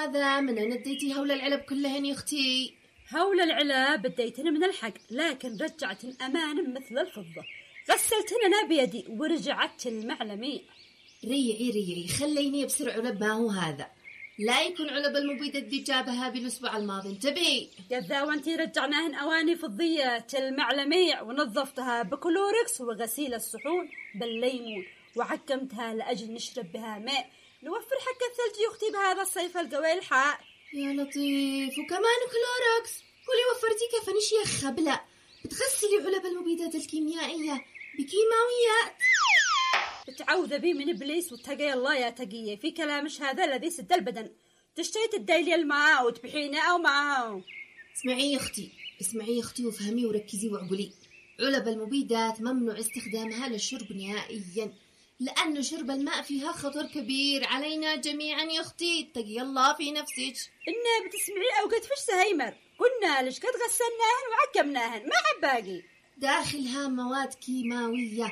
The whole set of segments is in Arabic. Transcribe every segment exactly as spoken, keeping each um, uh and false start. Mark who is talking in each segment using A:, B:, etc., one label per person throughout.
A: هذا؟ من أين اديتي هول العلب كلهن يا أختي؟
B: هول العلب اديتهن من الحق، لكن رجعت الأمان مثل الفضة، غسلتهن أنا بيدي ورجعت المعلمية.
A: ريعي ريعي خليني أبصر علب ما هو هذا، لا يكون علب المبيدة اللي جابها بالأسبوع الماضي. انتبهي
B: كذا وانتي رجعناهن أواني فضية المعلمية ونظفتها بكلوركس وغسيل الصحون بالليمون وعقمتها لأجل نشرب بها ماء نوفر حق الثلج يا أختي بهذا الصيف القوي الحار.
A: يا لطيف، وكمان كلوركس. قولي وفرتي كيف يا خبلة بتغسلي علب المبيدات الكيميائية بكيماويات؟
B: بتعوذ بي من إبليس واتقي الله يا تقية في كلامش هذا الذي سد البدن. تشتي تديلي الماء وتبحينه أو معه.
A: اسمعي يا أختي، اسمعي يا أختي وفهمي وركزي وعقلي. علب المبيدات ممنوع استخدامها للشرب نهائيا، لأن شرب الماء فيها خطر كبير علينا جميعا يا أختي. اتقي الله في نفسك.
B: إنه بتسمعي أو قد فش سهيمر، قلنا لش قد غسلناهن وعقمناهن ما حب باقي.
A: داخلها مواد كيماوية،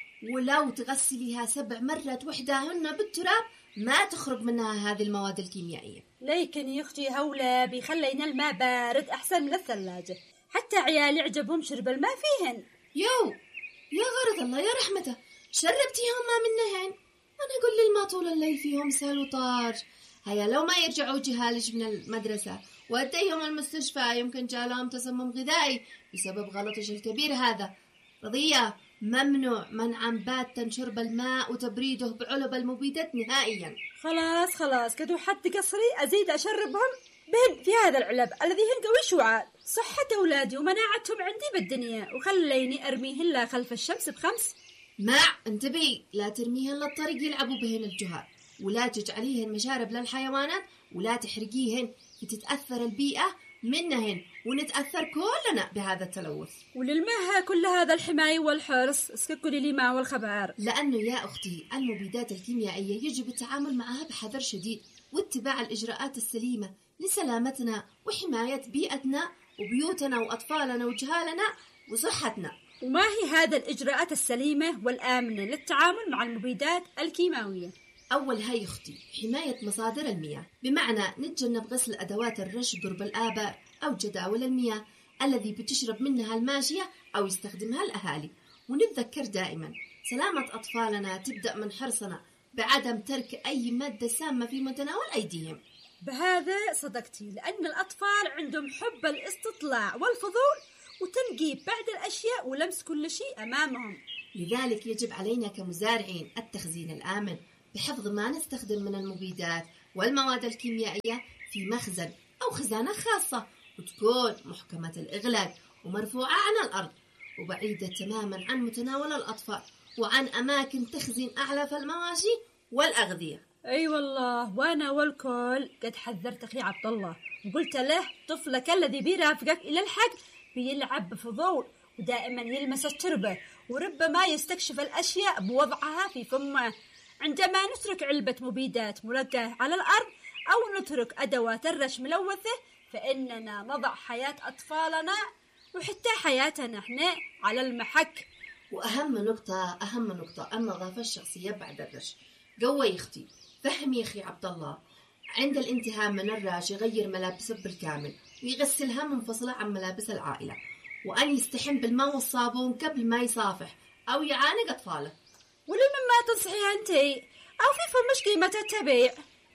A: ولو تغسليها سبع مرات وحداهن بالتراب ما تخرج منها هذه المواد الكيميائية.
B: لكن يا أختي هولا بيخلينا الماء بارد أحسن من الثلاجة، حتى عيالي عجبهم شرب الماء فيهن.
A: يو يا غرض الله يا رحمته، شربتيهم ما منهن؟ أنا أقول للما طول الليل فيهم سال وطار. هيا لو ما يرجعوا جهالج من المدرسة وأديهم المستشفى يمكن جالهم تسمم غذائي بسبب غلطش الكبير هذا. رضية، ممنوع منعا باتا شرب الماء وتبريده بعلب المبيدات نهائيا.
B: خلاص خلاص كدو حد قصري أزيد أشربهم بهن في هذا العلب الذي هن قوي شعاع. صحة أولادي ومناعتهم عندي بالدنيا، وخليني أرميهن لا خلف الشمس بخمس.
A: ما انتبهي، لا ترميهن للطريق يلعبوا بهن الجهال، ولا تجعليهن مشارب للحيوانات، ولا تحرقيهن فتتأثر البيئة منهن ونتأثر كلنا بهذا التلوث.
B: وللمها كل هذا الحماية والحرص اسككوا لي ما والخبار.
A: لأنه يا أختي المبيدات الكيميائية يجب التعامل معها بحذر شديد واتباع الإجراءات السليمة لسلامتنا وحماية بيئتنا وبيوتنا وأطفالنا وجهالنا وصحتنا.
B: وما هي هذا الإجراءات السليمة والآمنة للتعامل مع المبيدات الكيماوية؟
A: أول هاي أختي حماية مصادر المياه، بمعنى نتجنب غسل أدوات الرش قرب الآبار أو جداول المياه الذي بتشرب منها الماشية أو يستخدمها الأهالي. ونتذكر دائما سلامة أطفالنا تبدأ من حرصنا بعدم ترك أي مادة سامة في متناول أيديهم.
B: بهذا صدقتي، لأن الأطفال عندهم حب الاستطلاع والفضول وتنقيب بعد الأشياء ولمس كل شيء أمامهم.
A: لذلك يجب علينا كمزارعين التخزين الآمن بحفظ ما نستخدم من المبيدات والمواد الكيميائية في مخزن أو خزانة خاصة، وتكون محكمة الإغلاق ومرفوعة عن الأرض وبعيدة تماما عن متناول الأطفال وعن أماكن تخزين أعلى في المواشي والأغذية.
B: أي أيوة والله، وأنا والكل قد حذرت أخي عبد الله وقلت له طفلك الذي بيرافقك إلى الحق بيلعب بفضول ودائما يلمس التربة وربما يستكشف الأشياء بوضعها في فمه. عندما نترك علبة مبيدات ملقاة على الأرض أو نترك أدوات الرش ملوثة فإننا نضع حياة أطفالنا وحتى حياتنا احنا على المحك.
A: وأهم نقطة أهم نقطة النظافة الشخصية بعد الرش. قوي أختي، فهمي أخي عبد الله، عند الانتهاء من الرش يغير ملابسه بالكامل ويغسلها منفصلة عن ملابس العائلة، وأن يستحم بالماء والصابون قبل ما يصافح أو يعانق أطفاله.
B: ولمن ما تنصحيها أنتي أو في فمش قيمة التبيع؟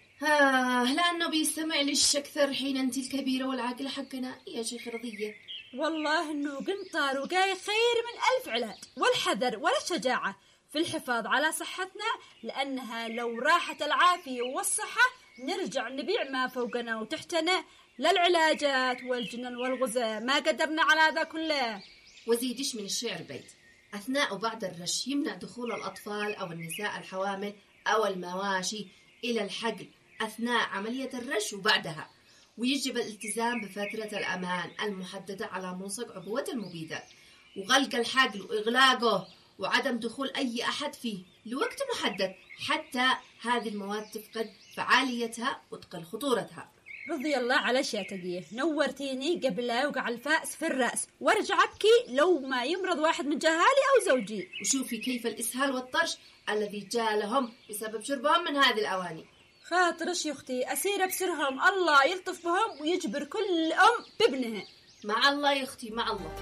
A: ها لأنه بيستمع ليش أكثر حين أنت الكبيرة والعاقلة حقنا يا شيخ رضية.
B: والله إنه قنطار وقاي خير من ألف علاج، والحذر والشجاعة في الحفاظ على صحتنا، لأنها لو راحت العافية والصحة نرجع نبيع ما فوقنا وتحتنا للعلاجات والجنن والغذاء، ما قدرنا على ذا كله.
A: وزيدش من الشعر بيت، أثناء وبعد الرش يمنع دخول الأطفال أو النساء الحوامل أو المواشي إلى الحقل أثناء عملية الرش وبعدها، ويجب الالتزام بفترة الأمان المحددة على ملصق عبوة المبيدات وغلق الحقل وإغلاقه وعدم دخول أي أحد فيه لوقت محدد حتى هذه المواد تفقد فعاليتها وتقل خطورتها.
B: رضي الله على شاتقيه، نورتيني قبل لا يوقع الفأس في الرأس وارجع أبكي لو ما يمرض واحد من جهالي أو زوجي.
A: وشوفي كيف الإسهال والطرش الذي جاء لهم بسبب شربهم من هذه الأواني.
B: خاطرش يا أختي أسير بسرهم، الله يلطف بهم ويجبر كل أم بابنها.
A: مع الله يا أختي، مع الله.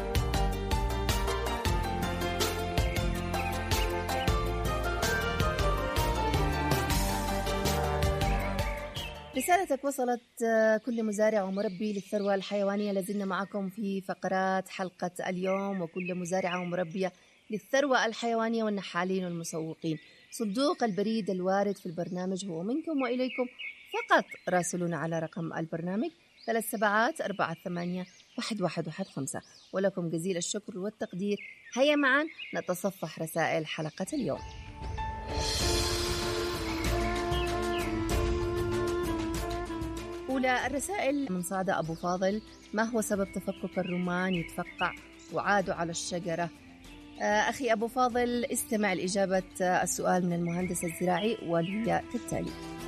A: رسالتك وصلت كل مزارع ومربي للثروة الحيوانية. لازلنا معكم في فقرات حلقة اليوم، وكل مزارعة ومربية للثروة الحيوانية والنحالين والمسوقين. صندوق البريد الوارد في البرنامج هو منكم وإليكم، فقط راسلونا على رقم البرنامج ثلاث سبعات أربعة ثمانية واحد واحد واحد خمسة. ولكم جزيل الشكر والتقدير. هيا معا نتصفح رسائل حلقة اليوم. أولى الرسائل من صادة أبو فاضل: ما هو سبب تفكك الرمان يتفقع وعادوا على الشجرة؟ أخي أبو فاضل، استمع لإجابة السؤال من المهندس الزراعي وهي كالتالي.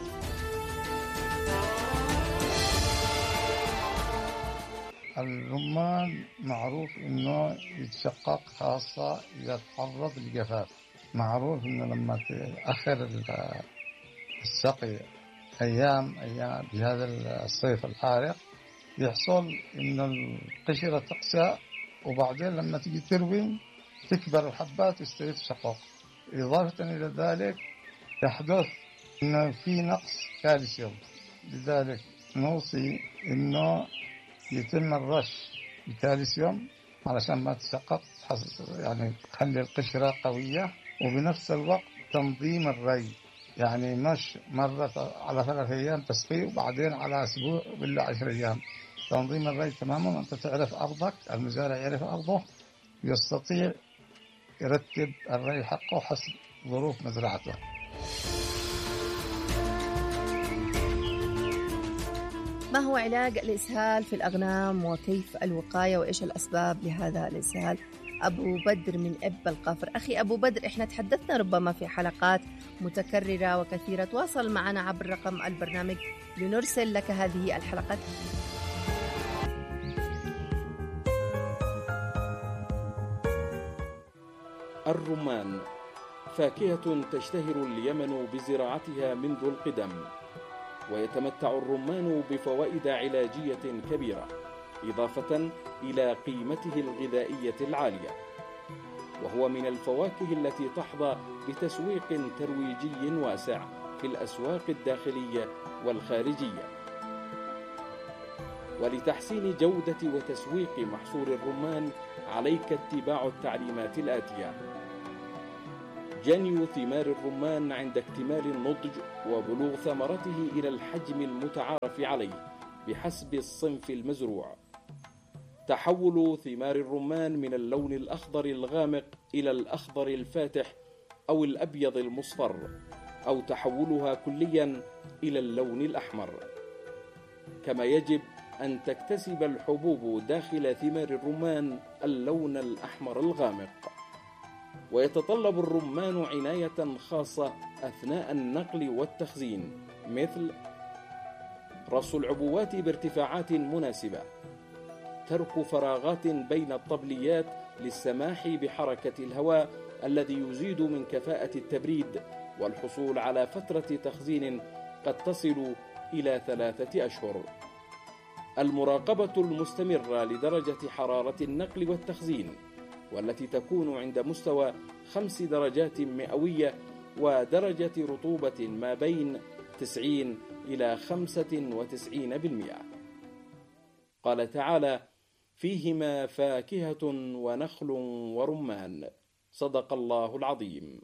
C: الرمان معروف إنه يتشقق خاصة إذا تعرض للجفاف. معروف إنه لما تأخر السقي أيام أيام بهذا الصيف الحارق يحصل إن القشرة تقسى، وبعدين لما تيجي تروي تكبر الحبات وتتشقق. إضافة إلى ذلك يحدث إنه في نقص كالسيوم، لذلك نوصي إنه يتم الرش بالكالسيوم علشان ما تتشقق، يعني تخلي القشرة قوية. وبنفس الوقت تنظيم الري، يعني مش مرة على ثلاث أيام تسقي وبعدين على أسبوع ولا عشر أيام. تنظيم الري تماما، أنت تعرف أرضك، المزارع يعرف أرضه، يستطيع يرتب الري حقه حسب ظروف مزرعته.
A: ما هو علاج الإسهال في الأغنام وكيف الوقاية وإيش الأسباب لهذا الإسهال؟ أبو بدر من إب القفر. أخي أبو بدر، إحنا تحدثنا ربما في حلقات متكررة وكثيرة. تواصل معنا عبر رقم البرنامج لنرسل لك هذه الحلقات.
D: الرمان فاكهة تشتهر اليمن بزراعتها منذ القدم، ويتمتع الرمان بفوائد علاجية كبيرة إضافة إلى قيمته الغذائية العالية، وهو من الفواكه التي تحظى بتسويق ترويجي واسع في الأسواق الداخلية والخارجية. ولتحسين جودة وتسويق محصول الرمان عليك اتباع التعليمات الآتية: جني ثمار الرمان عند اكتمال النضج وبلوغ ثمرته إلى الحجم المتعارف عليه بحسب الصنف المزروع. تحول ثمار الرمان من اللون الأخضر الغامق إلى الأخضر الفاتح أو الأبيض المصفر، أو تحولها كليا إلى اللون الأحمر. كما يجب أن تكتسب الحبوب داخل ثمار الرمان اللون الأحمر الغامق. ويتطلب الرمان عناية خاصة أثناء النقل والتخزين، مثل رص العبوات بارتفاعات مناسبة، ترك فراغات بين الطبليات للسماح بحركة الهواء الذي يزيد من كفاءة التبريد، والحصول على فترة تخزين قد تصل إلى ثلاثة أشهر. المراقبة المستمرة لدرجة حرارة النقل والتخزين، والتي تكون عند مستوى خمس درجات مئوية ودرجة رطوبة ما بين تسعين إلى خمسة وتسعين بالمئة. قال تعالى: فيهما فاكهة ونخل ورمان. صدق الله العظيم.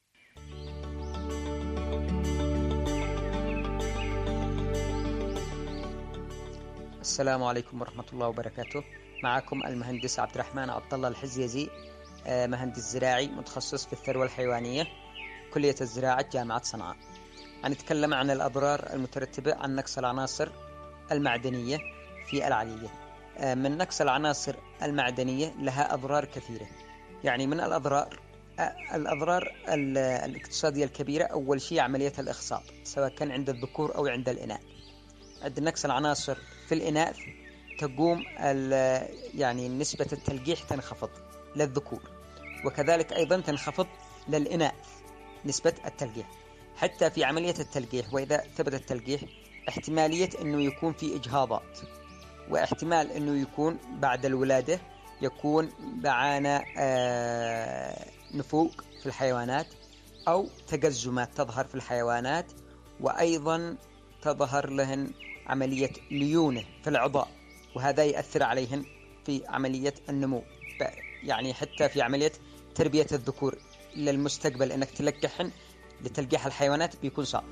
E: السلام عليكم ورحمة الله وبركاته. معكم المهندس عبد الرحمن عبد الله الحزيزي، مهندس زراعي متخصص في الثروة الحيوانية، كلية الزراعة جامعة صنعاء. هنتكلم عن الأضرار المترتبة عن نقص العناصر المعدنية في العلية. من نقص العناصر المعدنية لها أضرار كثيرة. يعني من الأضرار الأضرار الاقتصادية الكبيرة، أول شيء عملية الإخصاب، سواء كان عند الذكور أو عند الإناث. عند نقص العناصر في الإناث تقوم يعني نسبة التلقيح تنخفض للذكور، وكذلك أيضا تنخفض للإناث نسبة التلقيح. حتى في عملية التلقيح، وإذا ثبت التلقيح احتمالية أنه يكون في إجهاضات، واحتمال أنه يكون بعد الولادة يكون معانا آه نفوق في الحيوانات أو تجزمات تظهر في الحيوانات، وأيضا تظهر لهن عملية ليونة في العضاء، وهذا يأثر عليهن في عملية النمو، يعني حتى في عملية تربية الذكور للمستقبل أنك تلقحن لتلقيح الحيوانات بيكون صعب.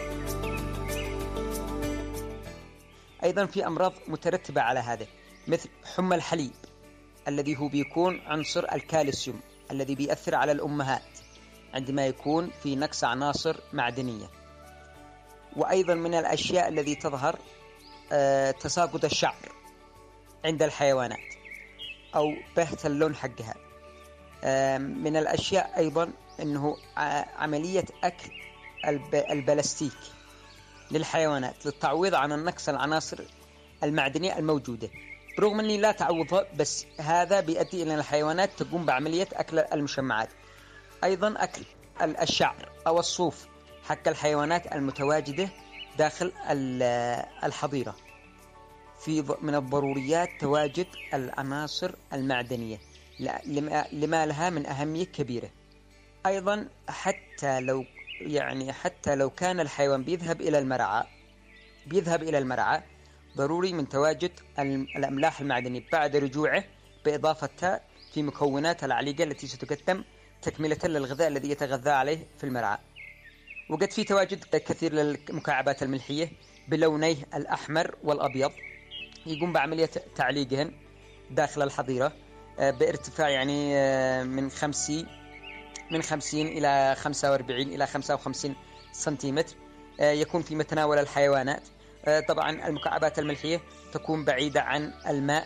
E: أيضا في أمراض مترتبة على هذا مثل حمى الحليب الذي هو بيكون عنصر الكالسيوم الذي بيأثر على الأمهات عندما يكون في نقص عناصر معدنية. وأيضا من الأشياء التي تظهر آه تساقط الشعر عند الحيوانات أو بهت اللون حقها. آه من الأشياء أيضا أنه عملية أكل البلاستيك للحيوانات للتعويض عن النقص العناصر المعدنية الموجودة، برغم أني لا تعوضها، بس هذا بيؤدي إلى الحيوانات تقوم بعملية أكل المشمعات. أيضا أكل الشعر أو الصوف حق الحيوانات المتواجدة داخل الحظيرة. في من الضروريات تواجد العناصر المعدنية لما لها من أهمية كبيرة. أيضا حتى لو يعني حتى لو كان الحيوان بيذهب إلى المرعى بيذهب إلى المرعى ضروري من تواجد الأملاح المعدنية بعد رجوعه بإضافتها في مكونات العليقة التي ستقدم تكملة للغذاء الذي يتغذى عليه في المرعى. وقد في تواجد كثير للمكعبات الملحية بلونيه الأحمر والأبيض يقوم بعملية تعليقهن داخل الحظيرة بارتفاع يعني من خمسين من خمسين إلى خمسة وأربعين إلى خمسة وخمسين سنتيمتر، يكون في متناول الحيوانات. طبعا المكعبات الملحية تكون بعيدة عن الماء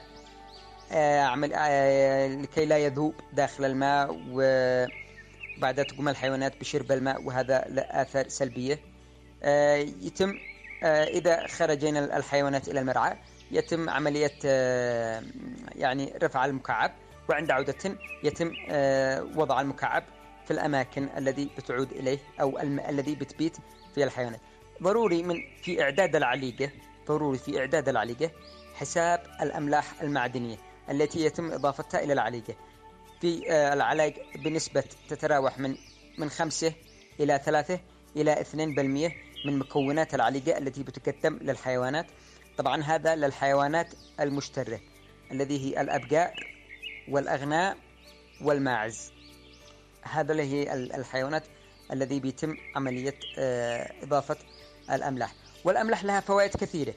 E: لكي لا يذوب داخل الماء، وبعدها تقوم الحيوانات بشرب الماء، وهذا له آثار سلبية. يتم إذا خرجنا الحيوانات إلى المرعى يتم عملية يعني رفع المكعب، وعند عودة يتم وضع المكعب في الأماكن الذي بتعود إليه أو الذي بتبيت في الحيوانات. ضروري من في إعداد العليقة ضروري في إعداد العليقة حساب الأملاح المعدنية التي يتم إضافتها إلى العليقة. في العلاج بنسبة تتراوح من من خمسة إلى ثلاثة إلى اثنين بالمئة من مكونات العليقة التي بتقدم للحيوانات. طبعا هذا للحيوانات المشترة الذي هي الأبقار والأغنام والماعز. هذا اللي هي الحيوانات الذي بيتم عملية إضافة الأملاح. والأملاح لها فوائد كثيرة،